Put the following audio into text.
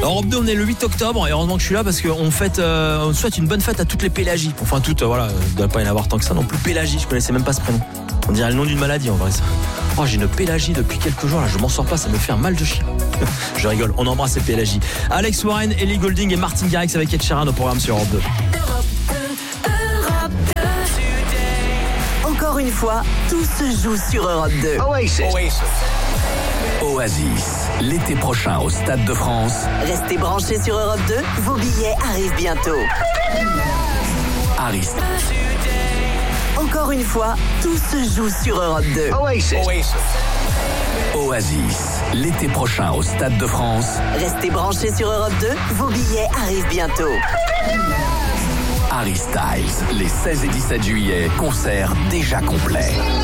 Europe 2, on est le 8 octobre et heureusement que je suis là parce qu'on fête, on souhaite une bonne fête à toutes les Pélagies. Enfin toutes, voilà, il ne doit pas y en avoir tant que ça non plus. Pélagie, je connaissais même pas ce prénom. On dirait le nom d'une maladie en vrai ça. Oh, j'ai une Pélagie depuis quelques jours là, je m'en sors pas, ça me fait un mal de chien. Je rigole, on embrasse les Pélagies. Alex Warren, Ellie Goulding et Martin Garrix avec Ed Sheeran au programme sur Europe 2. Encore une fois, tout se joue sur Europe 2. Oasis, l'été prochain au Stade de France. Restez branchés sur Europe 2, vos billets arrivent bientôt. Harry. Encore une fois, tout se joue sur Europe 2. Oasis, l'été prochain au Stade de France. Restez branchés sur Europe 2, vos billets arrivent bientôt. Harry Styles, les 16 et 17 juillet, concert déjà complet.